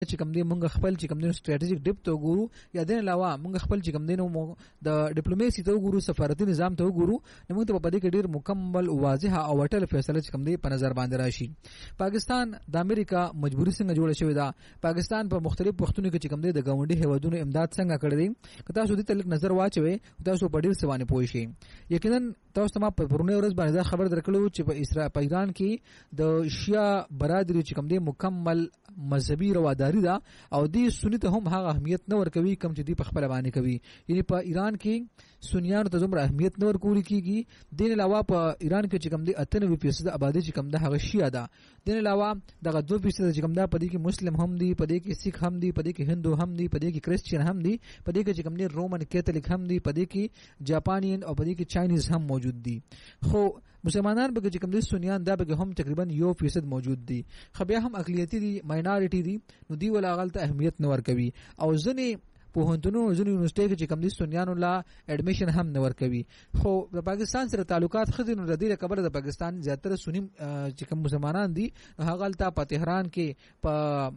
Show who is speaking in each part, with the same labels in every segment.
Speaker 1: چې کوم دی موږ خپل چې کوم دی سټریټیجیک ډیپ ته وګورو یا د علاوه موږ خپل چې کوم دی نو د ډیپلوماسي ته وګورو سفارتي نظام ته وګورو نو موږ ته په دې کې ډیر مکمل واضحه او اټل فیصله چې کوم دی په نظر باندې راشي. پاکستان د امریکا مجبوری څنګه جوړه شوې ده، پاکستان په مختلف وختونو کې چې کوم دی د ګاونډي هیوادونو امداد څنګه کړی دی، که تاسو دې ته لږ نظر واچوي تاسو په ډیر څه باندې پوه شئ. یقینا تاسو ته په پرونی ورځ باندې خبر درکړو چې په ایران کې د شیا برادری چې کوم دی مکمل مذهبي رواداری ده او دی سنی ته هم هغه اهمیت نه ورکوي کوم چې دی په خپل باندې کوي. یعنی په ایران کې سنیانو ته دومره اهمیت نه ورکول کیږي. دین علاوه په ایران کې چې کوم دی 98% آبادی چې کوم ده هغه شیا ده. دین علاوه دغه 2% چې کوم ده په دې کې مسلم هم دي، په دې کې سیک هم دي، په دې کې هندو هم دي، په دې کې کریسچین هم دي، په دې کې چې کوم دی رومن کیتھولک هم دي، په دې کې جاپانین او په دې کې چاینیز هم موجود دي. خو مسلمانان به چې کوم دي سنیان دا به هم تقریبا 1% موجود دي. خو بیا هم اقلیتی دي، ماینورټي دي، نو دی ولا غلطه اهمیت نه ورکوي او ځنې پوهنتونو ځنې یونیورسيټي کې چې کوم دي سنیانو لا اډمیشن هم نه ورکوي. خو د پاکستان سره تعلقات خدي نو د دې خبره د پاکستان زیاتره سنی چې کوم مسلمانان دي هغه غلطه په تهران کې په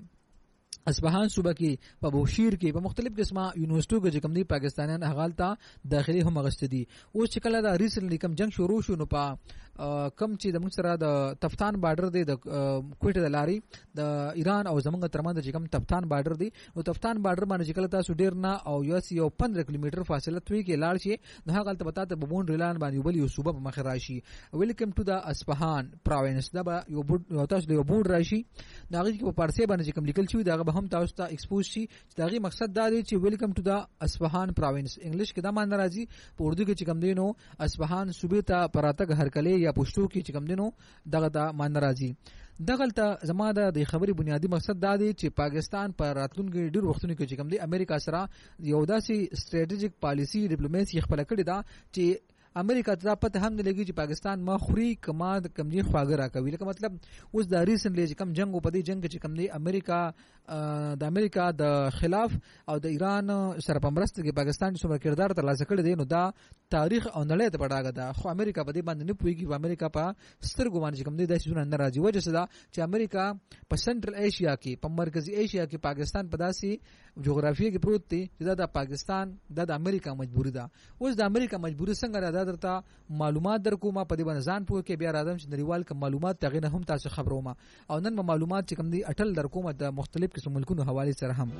Speaker 1: اصفهان صوبه کې په بوشیر کې په مختلف قسمه یونیورسيټو کې کوم دي پاکستانیان هغالتا داخلي هم غشت دي. اوس چې کله دا ریسنټلی کوم جنگ شروع شو نو په کم چې د موږ سره د تفتان بارډر دی د کوټه د لاري د ایران او زمونږ ترمنځ چې کوم تفتان بارډر دی او تفتان بارډر باندې چې کله تاسو ډیر نه او یو 15 کیلومتر فاصله توي کې لاړ شي نو هغه غلطه پتا ته بمون ریلان باندې بل یو صوبه په مخ راشي. ویلکم ټو د اصفهان پروینس دا به یو تاسو یو بورډ راشي دا غي په پارسي باندې کوم لیکل شوی دا به هم تاسو ته ایکسپوز شي. دغه مقصد دا دی چې ویلکم ټو د اصفهان پروینس انګلیش کې دا معنی راځي، په اردو کې چې کوم دینو اصفهان صوبې ته پراتګ هرکلی یا پښتو کې چې کوم دینو دغه دا معنی راځي. دغلته زما د خبرې بنیادی مقصد دا دی چې پاکستان پر راتلونکي ډیر وختونو کې چې کوم دی امریکا سره یو داسې سټریټیجیک پالیسی ډیپلوماسي خپل کړی دا چې امریکا ته پته هم نه لګي چې پاکستان ما خوري کما د کمزې خواږه را کوي. لکه مطلب اوس د ریسنټلی چې کم جنگ په دې جنگ کې چې کم دی امریکا د خلاف او د ایران سره په مرسته کې پاکستان څومره کردار ترلاسه کړی دی نو دا تاریخ او نړۍ ته پړاګه ده. خو امریکا په دې باندې نه پوهیږي، په امریکا په سترګو باندې کوم دی د شونه نه راځي. وجه څه ده چې امریکا په سنټرل ایشیا کې په مرکزی ایشیا کې پاکستان په داسې جغرافیه کې پروت دی چې دا د پاکستان د امریکا مجبوری ده. اوس د امریکا مجبوری څنګه ده درته معلومات درکوم په دې باندې ځان پوه کې بیا راځم چې نړیوال کوم معلومات تغې نه هم تاسو خبروم او نن معلومات چې کوم دی اټل درکوم د مختلف قسم ملکونو حواله سره هم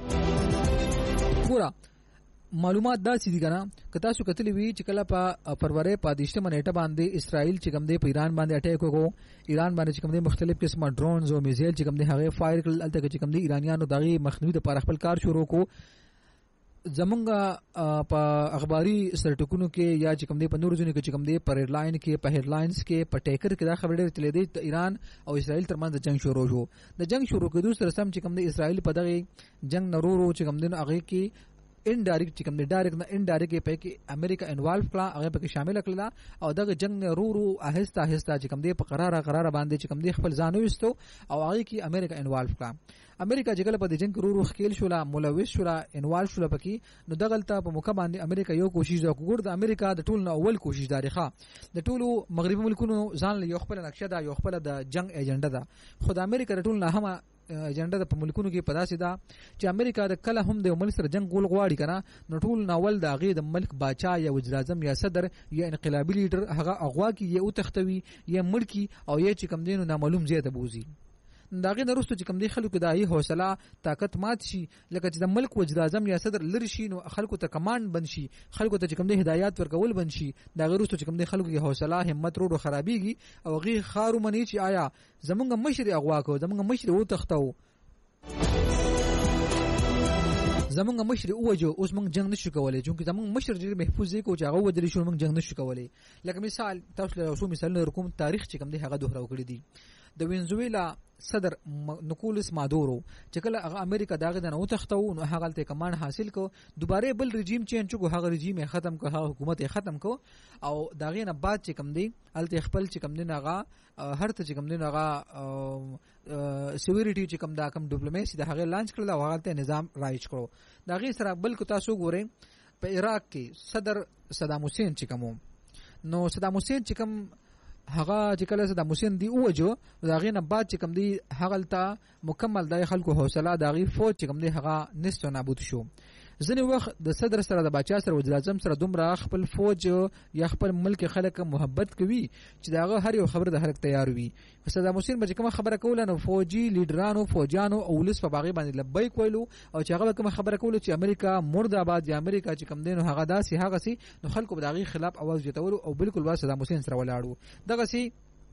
Speaker 1: پورا معلومات دا سې دي کنه. که تاسو کتلی وی چې کله په فروری په 18 منېټه باندې اسرائیل چې کوم دی په ایران باندې اٹیک وکړو، ایران باندې چې کوم دی مختلف قسمه ډرونز او میزایل چې کوم دی هغه فایر کړل، الته چې کوم دی ایرانیانو دغه مخنیوي لپاره خپل کار شروع کو. زمونږ په اخباري سرټکونو کې یا چې کوم دی په نورو ځینو کې چې کوم دی په ریډ لاین کې په هډ لاینز کې په ټیکر کې دا خبره تلې دی چې ایران او اسرائیل ترمنځ جنگ شروع شو. د جنگ شروع کېدو سره سم چې کوم دی اسرائیل په دغه جنگ نورو چې کوم دی هغه کې انډایرکټ چې کوم دی ډایرکټ نه انډایرکټ په کې امریکا انوالو کړه، هغه په کې شامل کړه او دغه جنگ نورو آهسته آهسته چې کوم دی په قرار باندې چې کوم دی خپل ځان وستو او هغه کې امریکا انوالو کړه. امریکا چې کله په دې جنگ ورو خېل شولا ملوث شولا انوال شولا پکې نو دغلته په موقع باندې امریکا یو کوشش وکړ. د امریکا د ټول نو اول کوشش دارخه د ټولو مغربي ملکونو ځان له یو خپل نقشه ده، یو خپل د جنگ ایجنډا ده. خو د امریکا د ټول نه هم ایجنډا په ملکونو کې پداسې ده چې امریکا د کله هم د ملک سره جنگ ګول غواړي کنه نو ټول ناول د غي د ملک باچا یا وزیر اعظم یا صدر یا انقلابی لیډر هغه اغوا کی یا او تختوي یا ملکی او یا چې کم دینو نامعلوم ځای ته بوزي. داغه نرسته چې کوم دی خلکو دایي حوصله طاقت مات شي، لکه چې د ملک وزیر اعظم یا صدر لری شي نو خلکو ته کمانډ بن شي، خلکو ته چې کوم دی هدایت ورکول بن شي. داغه نرسته چې کوم دی خلکو کې حوصله همت ورو خرابيږي او غي خارو منی چې آیا زمونږ مشر اغوا کو، زمونږ مشر او تختو، زمونږ مشر اوجو اوس موږ جنگ نشو کولای چې زمونږ مشر ډېر محفوظ دی کو چې هغه ودرې شو موږ جنگ نشو کولای. لکه مثال تاسو له اوسو مثال کوم تاریخ چې کوم دی هغه دوه راوکړي دي. د وینزویلا صدر نکولس مادورو چې کله هغه امریکا داغه نه وتختو نو هغه ته کمانډ حاصل کو، دوباره بل رژیم چینج کو، هغه رژیم ختم کو، هغه حکومت ختم کو او داغه نه بعد چې کم دی الته خپل چې کم دی هغه هر ته چې کم دی هغه سیوریټي چې کم دا کم ډیپلوماسي د هغه لانچ کړل او هغه ته نظام رایج کړو. داغه سره بل کو تاسو ګورئ په عراق کې صدر صدام حسین چې کوم نو صدام حسین چې کوم هغه چې کله صدام حسین دی اوجو دا غي نه بعد چې کوم دی هغه ته مکمل د خلکو حوصله دا غي فوج چې کوم دی هغه نست نابود شو. ځنې وخت د صدر سره د بچا سره وزیر اعظم سره دومره خپل فوج یا خپل ملک خلک محبت کوي چې داغه هر یو خبره د هرک تیار وي. صدام حسین به کوم خبره کوله نو فوجي لیډرانو فوجانو او ولس په باغې باندې لبیک ویلو او چې هغه کوم خبره کوله چې امریکا مرداباد یا امریکا چې کوم دین هغه داسې هغه سي نو خلکو به داغي خلاف आवाज جوړول او بالکل وا صدام حسین سره ولاړو. دغه سي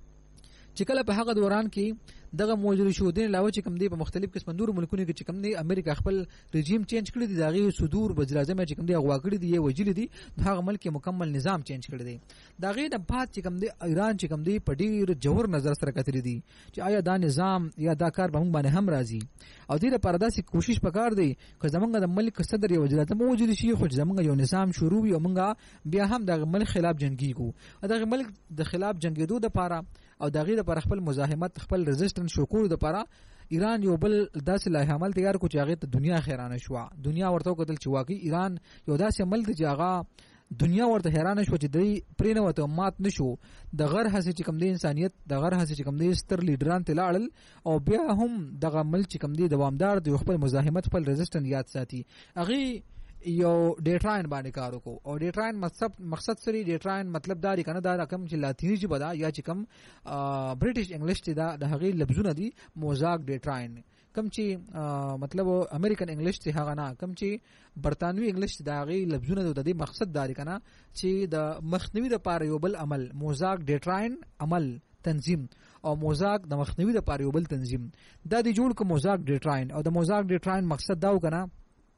Speaker 1: چې کله په هغه دوران کې دغه موجود شو دین علاوه چې کوم دی په مختلف قسم نور ملکونو کې چې کوم دی امریکا خپل رژیم چینج کړی دی داغه صدور وزیر اعظم چې کوم دی غوا کړی دی وجلی دی هغه ملک مکمل نظام چینج کړی دی. داغه نه بعد چې کوم دی ایران چې کوم دی په ډیر جوهر نظر سره کتلی دی چې آیا دا نظام یا دا کار به موږ باندې هم راځي او دې لپاره داسې کوشش وکړ دی چې زمونږ د ملک صدر یو وزیر اعظم وجلی شي خو زمونږ یو نظام شروع وي او موږ بیا هم د ملک خلاف جنگیږو او د ملک د خلاف جنگیدو د لپاره او دغه د پر خپل مزاحمت خپل ريزिस्टنس شکور د لپاره ایران یو بل داسې لایحه عمل تیار کو چې هغه ته دنیا خیرانه شو. دنیا ورته کتل چې واقعي ایران یو داسې عمل دی چې هغه دنیا ورته حیرانه شو چې دوی پرې نه وته مات نشو د غر هڅه چې کوم دی انسانيت د غر هڅه چې کوم دی ستر لیډران تلاړل او بیا هم دغه عمل چې کوم دی دوامدار دی خپل مزاحمت خپل ريزिस्टنس یاد ساتي. هغه یو ډیټراین باندې کار وکړو او ډیټراین مقصد سری ډیټراین مطلب دا کنه دا رقم چې لاتینی ژبه دا یا چې کوم برټیش انګلیش چې دا د هغې لفظونه دي موزاک ډیټراین کم چې مطلب امریکن انګلیش چې هغه نه کم چې برتانوي انګلیش دا هغې لفظونه د دې مقصد دا کنه چې د مخنیوي لپاره یو بل عمل موزاک ډیټراین عمل تنظیم او موزاک د مخنیوي لپاره یو بل تنظیم دا دی جوړ کو موزاک ډیټراین او د موزاک ډیټراین مقصد دا وکنه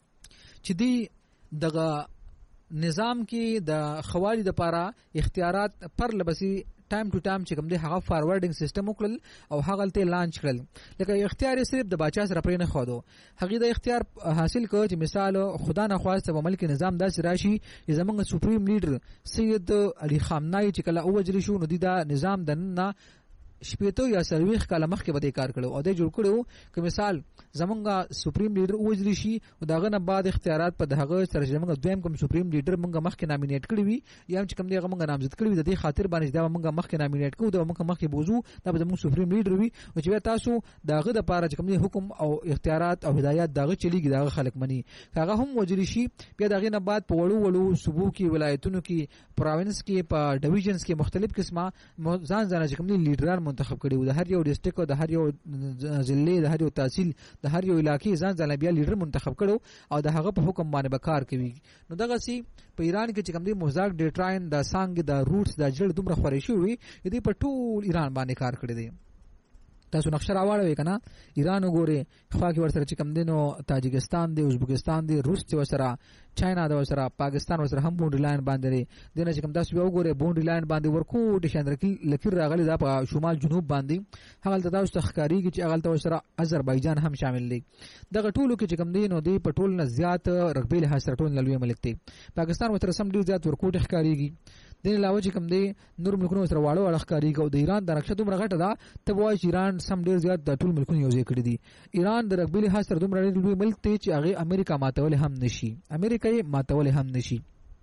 Speaker 1: چې دی دغه نظام کې د خوالي د لپاره اختیارات پر لبسي ټایم ټو ټایم چې کوم دی هغه فارورډینګ سیستم وکړل او هغه ته لانچ کړل لکه اختیار صرف د بچا سره پرې نه خودو هغه د اختیار حاصل کړ چې مثال خدا نه خواسته په ملک نظام داسې راشي چې زمونږ سپریم لیډر سید علي خامنه‌ای چې کله اوجري شو نو دا نظام د نه شپېتو یا سرويخ کاله مخکې به کار کړو او د جوړ کړو که مثال زمونږ سپریم لیډر وجلی شي او داغه نه بعد اختیارات په دغه سره زمونږ دویم کوم سپریم لیډر مونږ مخکې نامینیټ کړی وي یا چې کوم دیغه مونږ نامزد کړی وي د دې خاطر باندې دا مونږ مخکې نامینیټ کوو دا مونږ مخکې بوزو دا به زمونږ سپریم لیډر وي او چې تاسو داغه د پاره چې کوم حکم او اختیارات او هدایت داغه چلیږي داغه خلک مني هغه هم وجلی شي بیا داغه نه بعد په وړو صوبو کې ولایتونو کې پروینس کې په ډیویژنز کې مختلف قسمه ځان چې کوم لیډران منتخب کړي د هر یو ډیسټریکټ او د هر یو ضلع د هر یو تحصیل د هر یو علاقې ځان بیا لیډر منتخب کړو او د هغه په حکم باندې به کار کوي. نو دغه سي په ایران کې چې کوم دی موزاک ډیټراین د سانګ د روټس د جړ دومره خوري شوی دي په ټول ایران باندې کار کړی دی. تاسو نقشه راوړی کنه ایران وګوره خوا کې ورسره چې کوم دی نو تاجکستان دی ازبکستان دی روس چې ورسره چاینا د ورسره پاکستان ورسره هم بونډ لاین باندې دی نه چې کوم تاسو وګوره بونډ لاین باندې ورکو د شاندرکی لکیر راغلی دا په شمال جنوب باندې هغه ته تاسو تخکاری چې هغه ته ورسره آذربایجان هم شامل دی. دغه ټولو کې چې کوم دی نو دی په ټول نه زیات رقبې له سره ټول لوی ملک دی. پاکستان ورسره سم ډیر زیات ورکو تخکاریږي دین علاوه چې کوم دی نور ملکونو سره واړو اړخکاریږي او د ایران د نقشه دومره غټه ده ته وایي چې ایران سم ډیر زیات د ټول ملکونو یو ځای کړی دی. ایران د رقبې له سره دومره لوی ملک دی چې هغه امریکا ماتول هم نشي امریکا یې ماتول هم نشي.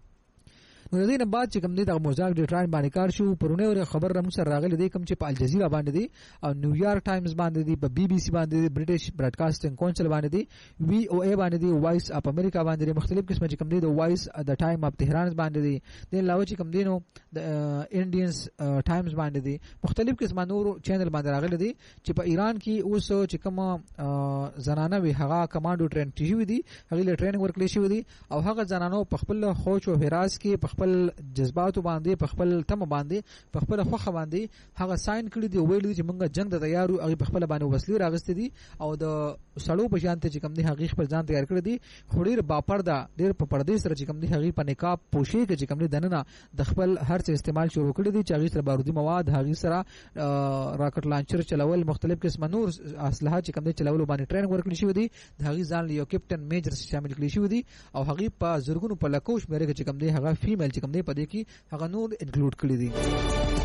Speaker 1: نو د دې نه بعد چې کوم دی د موزاک ډیټراین باندې کار شو پرونه ور خبر رم سره راغلی دی کوم چې په الجزیره باندې دی او نیویارک ټایمز باندې دی په بي بي سي باندې دی برټیش براډکاسټینګ کونسل باندې دی وی او ای باندې دی وایس اپ امریکا باندې دی مختلف قسمه چې کوم دی د وایس د ټایم اپ تهران باندې دی د علاوه چې کوم دی نو د انډینز ټایمز باندې دی مختلف قسمه نور چینل باندې راغلی دی چې په ایران کې اوس چې کوم زنانه وی هغه کمانډو ټرین شوی دی هغه له ټریننګ ورکړی شوی دی او هغه زنانو په خپل خوچ او هراس کې په خپل جذبات باندې په خپل تم باندې په خپل خوخه باندې هغه ساين کړی دی ویل دي چې موږ جنگ ته تیار یو هغه په خپل باندې وسلې راغستې دي او د سړو په شان ته چې کوم دی هغه خپل ځان تیار کړی دی خوریر با پرده ډیر په پردې سره چې کوم دی هغه په نقاب پوشي کې چې کوم دی دنه د خپل هر څه استعمال شروع کړی دی چې هغه سره بارودي مواد هغه سره راکټ لانچر چلول مختلف قسم نور اسلحه چې کوم دی چلول باندې ټریننګ ورکړی شوی دی د هغه ځان یو کیپټن میجر شامل کړی شوی دی او هغه په زرګونو په لکوش مېره چې کوم دی هغه فیمیل چې کوم دی په دې کې هغه نور انکلود کړی دي.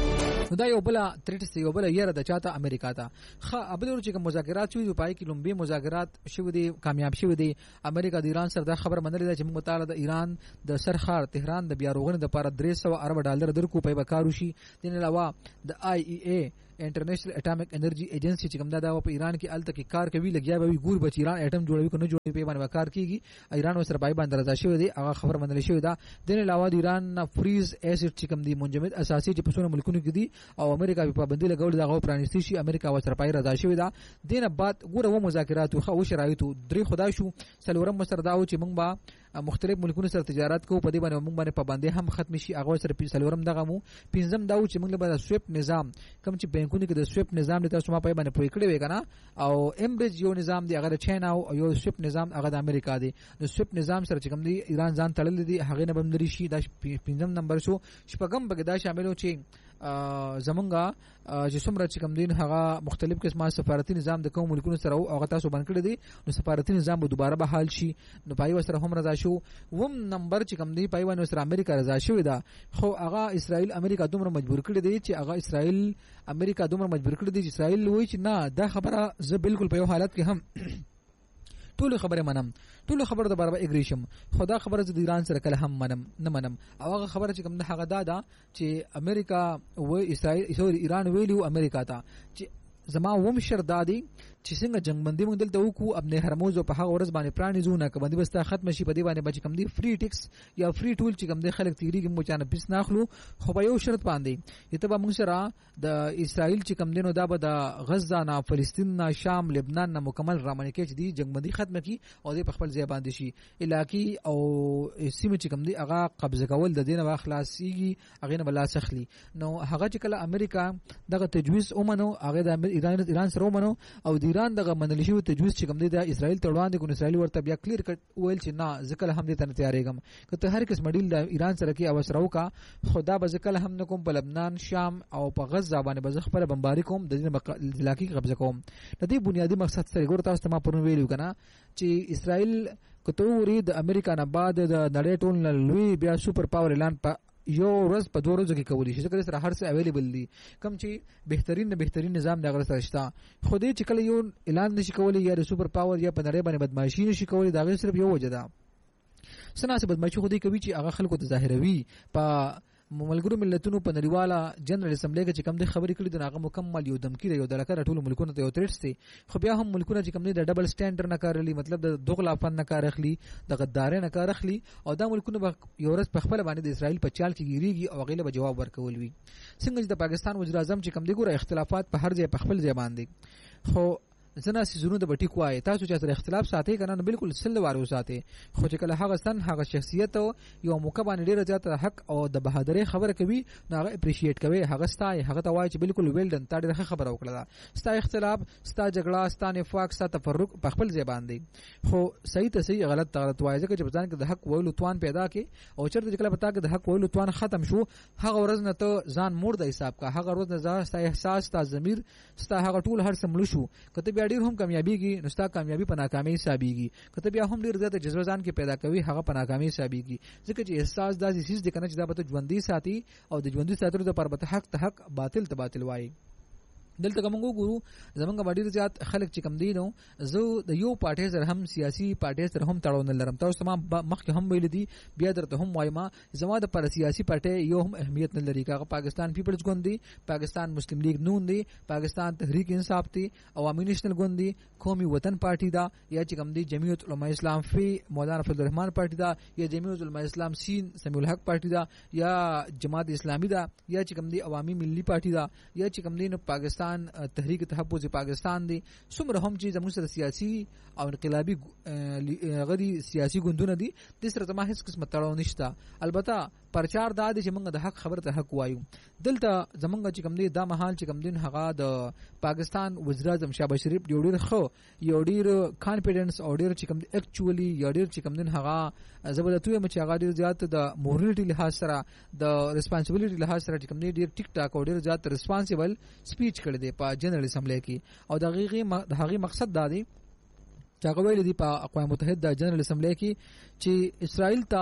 Speaker 1: نو دا یو بل تریټس یو بل یره د چاته امریکا ته ابل چې کوم مذاکرات شوي پای کې لومبي مذاکرات شوي دي کامیاب شوي دي امریکا د ایران سره دا خبر منلې ده چې موږ تعالی د ایران د سرخار تهران د بیا روغنې د لپاره $300 ارب درکو په وکارو شي دین علاوه د IAEA انټرنیشنل اټامیک انرژي ایجنسی چې کوم دا په ایران کې الته کې کار کوي لګیا به ګور بچ ایران اټم جوړوي کنه جوړوي په باندې کار کیږي ایران وسره پای باندې راځي شوی دی هغه خبر منل شوی دا دین علاوه د ایران فریز ایسډ چې کوم دی منجمد اساسي چې په څونه ملکونو کې دي او امریکا په پابندي لګول دا پرانیستی شي امریکا وسره پای راځي شوی دا دینه بعد ګوره و مذاکرات او شرایطو درې خدای شو سلورم مصر داو چې موږ با مختلف ملکونو سره تجارت کوو په دې باندې موږ باندې پابندي هم ختم شي هغه سره سلورم دغه مو پنځم داو چې موږ به سویپ نظام کوم چې بانکونو کې د سویپ نظام د تاسو ما په باندې پوي کړی وي کنه او امبریج یو نظام دی هغه د چاینا او یو سویپ نظام هغه د امریکا دی نو سویپ نظام سره چې کوم دی ایران ځان تړل دي هغه نه بندري شي دا پنځم نمبر شو شپږم بګدا شاملو چې زمونږه چې څومره چې کوم دین هغه مختلف قسمه سفارتي نظام د کوم ملکونو سره او هغه تاسو باندې کړی دي نو سفارتي نظام به دوباره بحال شي نو پای وسره هم رضا شو وم نمبر چې کوم دی پای باندې سره امریکا رضا شوی دا خو هغه اسرائیل امریکا دومره مجبور کړی دی چې هغه اسرائیل امریکا دومره مجبور کړی دی چې اسرائیل وایي چې نه دا خبره زه بالکل په یو حالت کې هم ټول خبره منم ټول خبره د برابر اګریشم خدا خبره د ایران سره کله هم منم نه منم او هغه خبره چې کوم د هغه دا چې امریکا و اسرائیل ایران ویلو امریکا ته چې زما وم شر دادی چې څنګه جنگبندي موږ دلته وکړو ابن هرموز په هغه ورځ باندې پرانی زونه کبندي بستا ختم شي په دې باندې بچ کم دي فری ټیکس یا فری ټول چې کم دي خلک تیریږي مو چانه پیس ناخلو خو په یو شرط باندې یته به موږ سره د اسرائیل چې کم دینو دا به د غزه نه فلسطین نه شام لبنان نه مکمل رامنې کې چې دي جنگبندي ختم کی او د خپل ځای باندې شي علاقي او سیمه چې کم دي هغه قبضه کول د دینه خلاصيږي هغه نه بلا سخلي نو هغه چې کله امریکا دغه تجویز اومنو هغه د ایران سره اومنو او ایران دغه منل شوی تجویز چې کوم دی د اسرائیل ته وړاندې کو اسرائیل ورته بیا کلیر کټ ویل چې نه ځکه هم دې ته تیارېږم کته هر کس مډیل د ایران سره کې او سره وکا خدا به ځکه هم نه کوم په لبنان شام او په غزه باندې به خپل بمباری کوم د دې علاقې قبضه کوم د دې بنیادی مقصد سره ګور تاسو ته ما پرون ویلو کنه چې اسرائیل کته ورې د امریکا نه بعد د نړۍ ټول لوی بیا سپر پاور اعلان په یو ورځ په 2 ورځو کې کولی شي ځکه سره هر څه اویلیبل دي کم چې بهترین نظام دغه سره شته خو دې چې کله یو اعلان نشي کولی یا سپر پاور یا په نړۍ باندې بدمعشي نشي کولی دا غیر صرف یو وجه ده سناسه بدمعشي خو دې کوي چې هغه خلکو ته ظاهروي په ملګرو ملتونو په نړیواله جنرال اسمبلی کې چې کوم د خبرې کړي د هغه مکمل یو دمکی دی یو دلکه ټول ملکونو ته یو تریټس دي خو بیا هم ملکونه چې کوم د ډبل سټانډرډ نه کارلی مطلب د دوغلا فن نه کار اخلي د غدارۍ نه کار اخلي او دا ملکونه به یو ورځ په خپل باندې د اسرائیل په چال کې ګیریږي او غیله به جواب ورکول وي څنګه چې د پاکستان وزیر اعظم چې کوم دی ګوره اختلافات په هر ځای په خپل ځای باندې خو زنا سيزونو د بټی کوای تاسو چې سره اختلاف ساتي کنه نو بالکل سل وارو ساتي خو چې کله هغه سن هغه شخصیت یو موقع باندې ډیره زیاته حق او د بهادرۍ خبره کوي نو هغه اپریشیټ کوي هغه ستای هغه ته وایي چې بالکل ویلډن تا ډیره خبره وکړه ستا اختلاف ستا جګړه ستا نفاق ستا تفرق په خپل ځای باندې خو صحیح ته صحیح غلط وایي ځکه چې ځان کې د حق ویلو توان پیدا کې او چرته کله پتا کې د حق ویلو توان ختم شو هغه ورځ نه ته ځان مور د حساب کا هغه ورځ نه ستا احساس ستا ضمیر ستا هغه ټول هر سملو شو کته بیا ډیر هم کامیابی نو ستا کامیابی په ناکامۍ حسابيږي کته بیا هم ډیر زیات جذبه ځان کې پیدا کوي هغه په ناکامۍ حسابيږي ځکه چې احساس داسې چیز دی کنه چې دا به ژوندۍ ساتي او د ژوندۍ ساتلو لپاره به حق ته حق باطل ته باطل وایي دلته کومو ګورو زمونږ باندې زیات خلک چې کم دینو زه د یو پارټي سره هم سیاسي پارټي سره هم تړون لرم تاسو ما مخکې هم ویل دي بیا درته هم وایم زما د پر سیاسي پارټي یو هم اهمیت نه لري کاغه پاکستان پیپلز ګوند دی پاکستان مسلم لیگ نون دی پاکستان تحریک انصاف دی عوامي نېشنل ګوند دی قومي وطن پارټي دا یا چې کم دی جمعیت علماء اسلام فی مولانا فضل الرحمن پارټي دا یا جمعیت علماء اسلام سین سمیع الحق پارټي دا یا جماعت اسلامی دا یا چې کم دی عوامي ملي پارټي دا یا چې کم دی پاکستان تحریک تحفظ پاکستان دی څومره هم چې زموږ سره سیاسي او انقلابي غدي سیاسي ګوندونه دي د سره زما هیڅ قسمه تړاو نشته البته پرچار دا دي چې موږ د حق خبره ته حق وایو دلته زمونږ چې کوم دی دا مهال چې کوم دین هغه د پاکستان وزیر اعظم شهباز شریف ډیر خو یو ډیر کانفیډنس او ډیر چې کوم اکچولی یو ډیر چې کوم دین هغه زبردوی مچ هغه ډیر زیات د مورالټي لحاظ سره د ریسپانسیبিলিټي لحاظ سره چې کوم دی ډیر ټیک ټاک او ډیر زیات ریسپانسیبل سپیچ کړی دی په جنرال اسمبلی کې او د هغه مقصد دا دی چې هغه ویل دی په اقوام متحده جنرال اسمبلی کې چې اسرائیل ته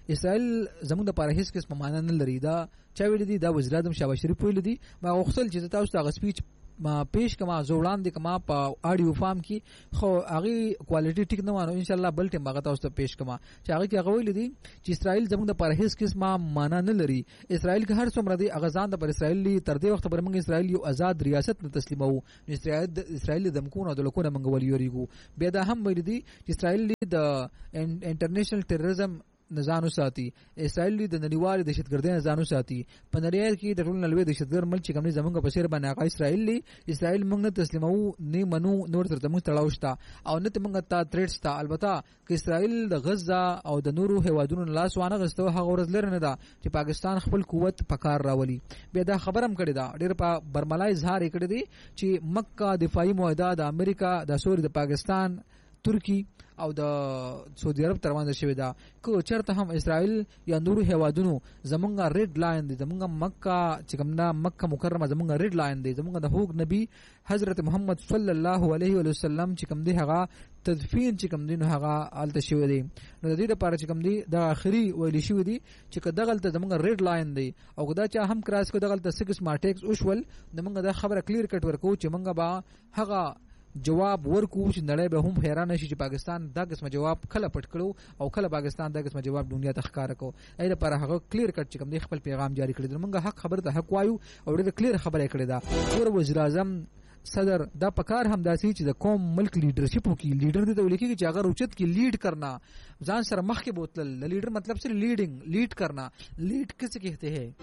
Speaker 1: اسرائیل زموږ د پاره هیڅ قسم معنا نه لري. دا چا ویل دي، دا وزیر اعظم شهباز شریف ویل دي. ما غوښتل چې تاسو ته غسپیچ ما پیش کما زوړان دي کما په اډیو فارم کې خو هغه کوالټي ټیک نه وانه. ان شاء الله بل ټیم هغه تاسو ته پیش کما چې هغه کې هغه ویل دي چې اسرائیل زموږ د پرهیز قسمه معنا نه لري. اسرائیل کې هر څومره دي اغزان د پر اسرائیل تر دې وخت پر موږ اسرائیل یو آزاد ریاست نه تسلیمو. اسرائیل د مکونو د لکونه موږ ولیوريګو. بیا دا هم ویل دي چې اسرائیل د انټرنیشنل ټیرریزم نزانو ساتي. اسرائیل د نړیوال دهشتګردۍ نزانو ساتي. په نړۍ کې د ټول نړۍ دهشتګرد ملک چې کوم زمونږ په شیر باندې هغه اسرائیل موږ نه تسلیمو نه منو نور تر موږ تړاو شته او نه موږ ته تریټ شته. البته چې اسرائیل د غزه او د نورو هیوادونو لاس وانه غستو هغه ورځ لري نه ده چې پاکستان خپل قوت پکار راولي. بیا دا خبرم کړی دا ډېر په برملای اظهار کړی دی چې مکه دفاعي معاهده د امریکا د سوري د پاکستان ترکی او د سعودي عرب تروان شوی دا کو چرته هم اسرائیل یا نورو هیوادونو زمونږه ریډ لاین دي. زمونږه مکه چې کومه مکه مکرمه زمونږه ریډ لاین دي. زمونږه د حق نبی حضرت محمد صلی الله علیه وسلم چې کوم دی هغه تدفین چې کوم دی نو هغه الته شوی دی. نو د دې لپاره چې کوم دی د اخري ویل شوی دی چې کداغلته زمونږه ریډ لاین دی او کدا چې هم کراس کو دغلته 6 ماټیکس اوشول زمونږه د خبره کلیر کټ ورکو چې مونږه با هغه جواب ورکو چې نړۍ به هم حیران شي چې پاکستان دا قسمه جواب کله پټ کړو او کله پاکستان دا قسمه جواب دنیا ته ښکار کو. اې لپاره هغه کلیر کټ چې کوم دی خپل پیغام جاری کړی. موږ حق خبر ته حق وایو او ډېر کلیر خبره کړې ده. اور وزیر اعظم صدر دا پکار هم داسي چې د قوم ملک لیډرشپ وکي. لیډر دې ته ولیکي چې اگر اوچت کې لیډ کرنا ځان سره مخ کې بوتل. لیډر مطلب صرف لیډ کرنا. لیډ کس کہتے ہیں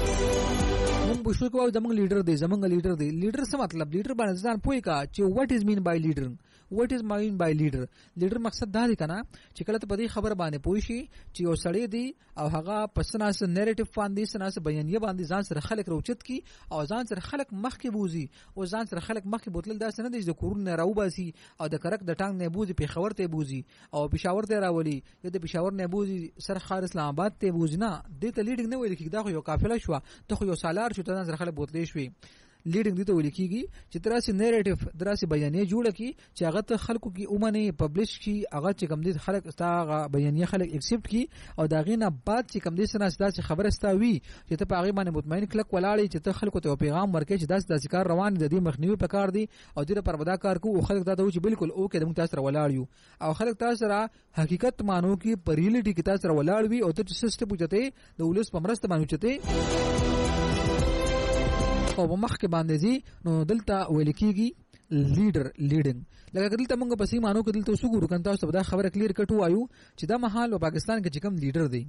Speaker 1: موږ بشو کوو زمونږ لیډر دی لیډر څه مطلب؟ لیډر باندې ځان پوي کا چې واټ از مین بای لیډر. واټ از مین بای لیډر مقصد دا دی کنه چې کله ته په دې خبر باندې پوي شي چې یو سړی دی او هغه پسناس نریټیو باندې سناس بیانیه باندې ځان سره خلک روچت کی او ځان سره خلک مخ کې بوزي او ځان سره خلک مخ کې بوتل. دا څنګه د کورن نه راو باسي او د کرک د ټانګ نه بوزي په خبر ته بوزي او پېښور ته راولي یا د پېښور نه بوزي سر خار اسلام آباد ته بوزي. نه دې ته لیډینګ نه ویل کېږي. دا خو یو قافله شو ته خو یو سالار شو ته سره خلک بوتلې شوي. لیډینګ دې ته ویل کېږي چې تراسي نیریټیو دراسي بیانیه جوړه کی چې هغه ته خلکو کې اومنه پبلش کی هغه چې کم دي خلک استا بیانیه خلک ایکسپټ کی او دا غینه بعد چې کم دي سره استا خبره استاوي چې ته پاغي باندې مطمئن کلک ولاړی چې ته خلکو ته پیغام ورکې چې داس کار روان دي د مخنیوي په کار دي او دې پر ودا کار کو خلک دا ته چې بالکل او کې د تاسو ولاړ یو او خلک تاسو را حقیقت مانو کی په ریالټي کې تاسو ولاړ وي او ته سیستم پوجته د ولس په مرسته باندې چته او په مخ کې باندې دي. نو دلته ویل کېږي لیډینګ. لکه دلته موږ په سیمانو کې دلته وسګورو کنه تاسو دا خبره کلیر کټو وایو چې دا محل په پاکستان کې چې کوم لیډر دی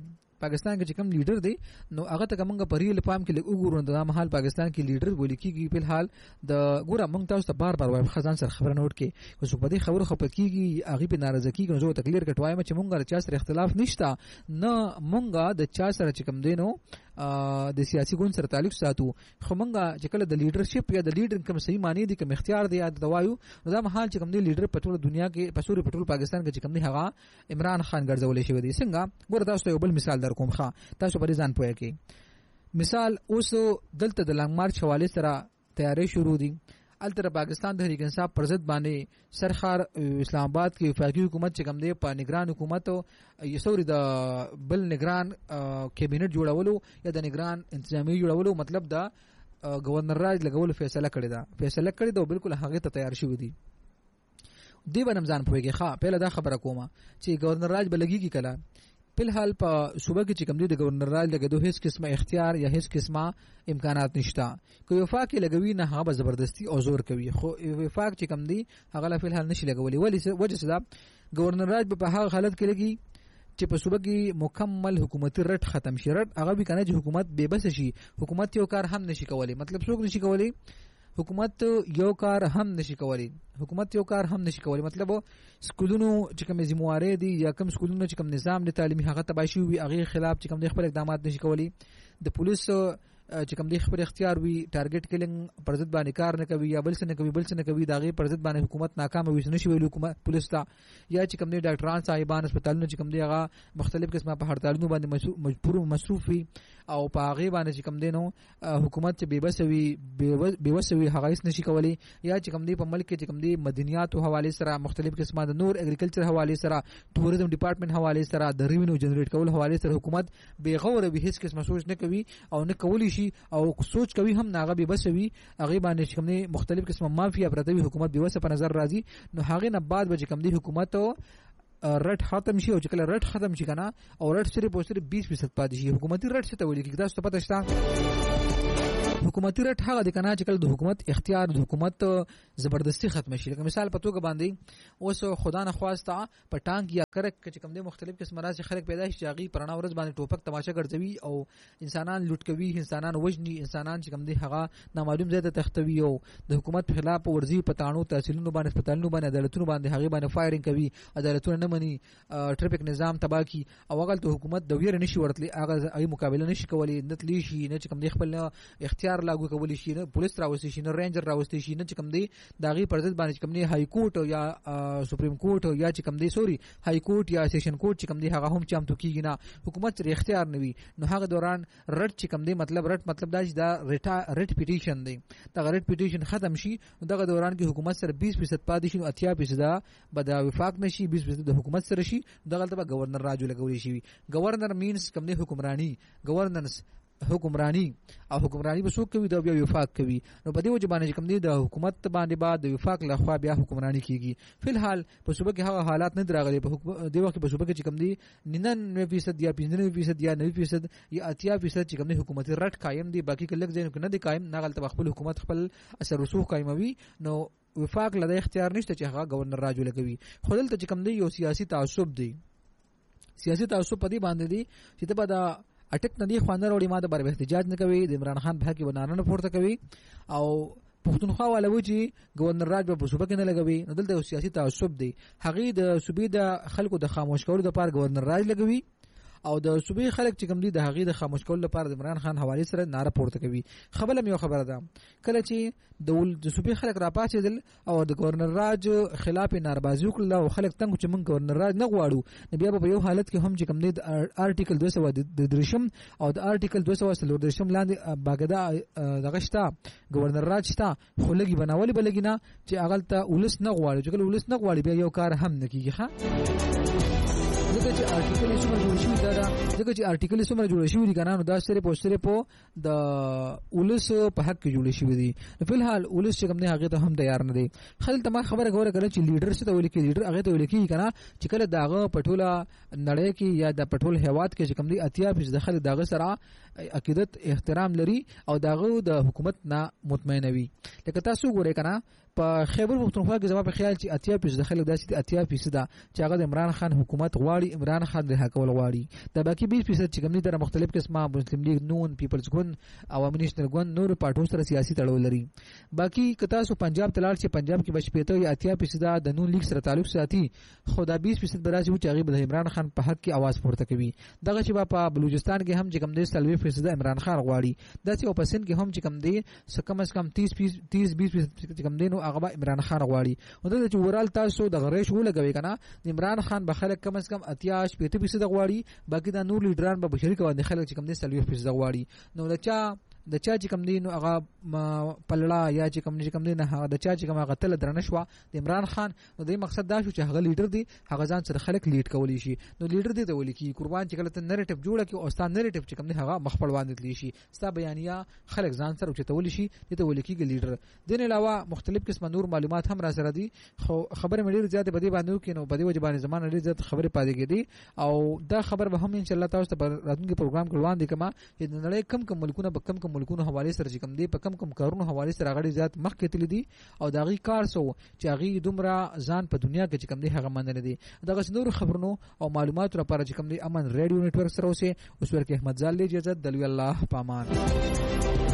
Speaker 1: نو هغه ته موږ په ریل فارم کې وګورو دا محل پاکستان کې لیډر ویل کېږي. په حال د ګوره موږ تاسو ته بار وایم خزان سره خبره نوٹ کې اوس په دې خبره خپل کېږي هغه په ناراضه کېږي. نو زه تکلیر کټوایم چې موږ چا سره اختلاف نشته نه موږ د چا سره چې کوم دینو د سیاسي ګوند سره تعلق ساتو. خو موږ چې کله د لیډرشپ یا د لیډر کوم صحیح معنی دي کوم اختیار دی د وایو نو دا محل چې کوم دی لیډر په ټول دنیا کې په سوري پټول پاکستان کې چې کوم دی هغه عمران خان ګرځولې شوی دی. څنګه ګوره تاسو یو بل مثال در کوم ښه تاسو په ځان پوهه کې مثال اوس دلته د لانګ مارچ حواله سره تیاری شروع دي. التر پاکستان تحریک انصاف پر ضد باندې سرخار اسلام آباد کې وفاقي حکومت چې کوم دی په نگران حکومت او سوري د بل نگران کابینټ جوړولو یا د نگران انتظامی جوړولو مطلب دا گورنر راج لګولو فیصله کړی دا بالکل هغه ته تیار شوی دی. دی باندې ځان پوهیږي ښه پهله دا خبره کومه چې گورنر راج بلګي کله په حال په صوبه کې چې کوم دی د گورنر راج لګیدو هیڅ قسمه اختیار یا هیڅ قسمه امکانات نشته. کوي وفاق لګوي نه هغه زبردستی او زور کوي خو وفاق چې کوم دی هغه لا په حال نشي لګولي. ولی وجه څه ده گورنر راج په هغه حالت کې لګي چې په صوبه کې مکمل حکومتي رټ ختم شي. رټ هغه به کنه چې حکومت بے بس شي. حکومت یو کار هم نشي کولی. مطلب څوک نشي کولی حکومت یو کار هم نشي کولی. مطلب سکولونو چې کوم ذمہواری دي یا کوم سکولونو چې کوم نظام د تعلیمي هغه تباشي وي هغه خلاف چې کوم د خپل اقدامات نشي کولی. د پولیس چې کوم دی خپل اختیار وي ټارګټ کلینګ پر ضد باندې کار نه کوي یا بل څه نه کوي داغه پر ضد باندې حکومت ناکام وي نشي ویل حکومت پولیس ته یا چې کوم دی ډاکټران صاحبان هسپتالونو چې کوم دی هغه مختلف قسمه په هړتالونو باندې مجبور مصروف وي او په هغه باندې چې کوم دی نو حکومت چې بیوسوي هغه هیڅ نشي کولی یا چې کوم دی په ملک کې چې کوم دی مدنیات او حواله سره مختلف قسمه د نور اګریکلچر حواله سره ټوریزم ډپارټمنټ حواله سره د ریوینیو جنریټ کول حواله سره حکومت بیغور به هیڅ قسمه سوچ نه کوي او نه کولی شي او سوچ کوي هم ناغه به بسوي هغه باندې کوم نه مختلف قسمه مافیا پرتوي حکومت به وسه په نظر راځي نو هغه نه بعد به کوم دی حکومت رټ ختم شي او چې کله رټ ختم شي کنه او رټ صرف 20% پاتې شي حکومتي رټ څه ته ویل کیږي تاسو ته پته شته حکومتي رټ هغه د کنه چې کله د حکومت اختیار د حکومت زبردستی ختم شي لکه مثال په توګه باندې اوس خدا نه خواسته په ټانک یا کرک چې کوم د مختلف قسم راځي خلک پیدا شي چې پرانا ورځ باندې ټوپک تماشه ګرځوي او انسانان لوټ کوي انسانان وژني انسانان چې کوم دی هغه نامعلوم ځای ته تختوي او د حکومت په خلاف ورزي پټانو تحصیلونو باندې هسپتالونو باندې عدالتونو باندې هغه باندې فایرینګ کوي عدالتونه نه مني ټریفیک نظام تباہ کی او هغه ته حکومت د ویر نشي ورتلی هغه ای مقابله نشي کولی نتلی شي نه چې کوم دی خپل اختیار لاګو کولی شي نه پولیس راوستي شي نه رینجر راوستي شي نه چې کوم دی داغي پرځ باندې کوم دی های کورټ یا سپریم کورټ یا چې کوم دی سوري های کورټ یا سیشن کورټ چې کوم دی هغه هم چمتو کیږي نه حکومت لري اختیار نوي نو هغه دوران رټ چې کوم دی مطلب دا چې دا رټ پیټیشن دی دا رټ پیټیشن ختم شي دغه دوران کې حکومت سره 20% پاتې شي 80% به د وفاق نشي 20% د حکومت سره شي دغه ته گورنر راجو لګولې شي گورنر مینز کوم دی حکمرانی گورننس حکمرانی او حکمرانی به څوک کوي دا بیا وفاق کوي نو په دې وجه باندې کوم دی د حکومت باندې بعد د وفاق لخوا بیا حکمرانی کیږي فل حال په صوبه کې هغه حالات نه دراغلي په دې وخت په صوبه کې چې کوم دی 99% یا 95% یا 90% یا 80% چې کوم دی حکومتي رټ قائم دی باقي کله ځین کې نه دی قائم نه غلط خپل حکومت خپل اثر رسوخ قائموي نو وفاق لدی اختیار نشته چې هغه گورنر راجو لګوي خو دلته چې کوم دی یو سیاسي تعصب دی سیاسي تعصب په دې باندې دی چې ته به دا اټک ندی خوانه وروړي ما د بر احتجاج نه کوي د عمران خان په حق باندې نه پورته کوي او پښتونخوا والا و چې گورنر راج په صوبه کې نه لګوي نو دلته سیاسي تعصب دی هغه د صوبې د خلکو د خاموش کولو لپاره گورنر راج لګوي او د صوبې خلک چې کوم دي د هغه د خاموش کولو لپاره د عمران خان حواله سره ناره پورته کوي خبره مې خبره ده کله چې د صوبې خلک راپاتېدل او د گورنر راج خلاف ناربازي وکړه او خلک څنګه چې موږ گورنر راج نه غواړو نو بیا په یو حالت کې هم چې کوم دي د آرټیکل 233 او د آرټیکل 233 لاندې باګدا دغه شته گورنر راج شته خو لګي بناولي بلګینا چې اغل ته ولس نه غواړي چې کله ولس نه غواړي بیا یو کار هم نه کیږي ښه ځکه چې آرټیکل یې څومره جوړ شوی دا ځکه چې آرټیکل یې څومره جوړ شوی دي کنه نو دا صرف د ولس په حق کې جوړ شوی دي نو په الحال ولس چې کوم نه هغه ته هم تیار نه دي خل ته ما خبره غوړه کړه چې لیډر څه ته ویل کې لیډر هغه ته ویل کې کنه چې کله داغه پټوله نړۍ کې یا د پټول هیواد کې چې کوم دي اتیا په داخله داغه سره عقیدت احترام لري او داغه د حکومت نه مطمئن وي لکه تاسو ګورئ کنه په خیبر پختونخوا کې زما په خیال چې اتیا پیسې داخله داسې 80% چې هغه د عمران خان حکومت غواړي عمران خان رها کول غواړي دا باقي 20% چې کوم دي د مختلف قسمه مسلم لیگ نون پیپلز ګوند عوامي نېشنل ګوند نور پارټو سره سیاسي تړاو لري باقي کتا سو پنجاب تلال چې پنجاب کې بشپېته یا 80% د نون لیگ سره تعلق ساتي خو دا 20% براسي چې هغه د عمران خان په حق کې आवाज پورته کوي دغه چې په بلوچستان کې هم چې کوم دي 30% عمران خان غواړي داسې او پسند کې هم چې کوم دي کم از کم 30-20% چې کوم دي نو هغه عمران خان غواړي او د چې ورال تاسو د غریش ولګوي کنه عمران خان به خلک کم از کم 80-50% غواړي باقي دا نور لیډران به بشری کوي خلک چې کوم دي 30% غواړي نو د چا چې کوم دي نو هغه پلړه یا چې کوم دي نه هغه د چا چې کوم هغه تل درنه شو د عمران خان نو د مقصد دا شو چې هغه لیډر دی هغه ځان سره خلک لیډ کولی شي نو لیډر دی ته ولي کی قربان چې کله ته نریټیو جوړه کی او ستاسو نریټیو چې کوم دی هغه مخ پړوان دي شي ستاسو بیانیا خلک ځان سره چې تولی شي ته ولي کیږي لیډر دین علاوه مختلف قسم نور معلومات هم را سره دي خو خبره مې ډیر زیات بدی باندې کې نو بدی وجه باندې زمانه ډیر زیات خبره پاتې کېدي او دا خبر به هم ان شاء الله تاسو ته راتلونکي پروګرام کې وړاندې کما چې نړۍ کم ملکونه به کم ملکونو حواله سره چې کم دی په کم کارونو حواله سره غړي زیات مخ کې تل دي او داغي کار سو چې هغه دومره ځان په دنیا کې چې کم دی هغه مننه دي دغه نور خبرونو او معلومات لپاره چې کم دی امن ریډیو نتورک سره اوسه اوس ورکه احمد زال له اجازه دلوي الله پامان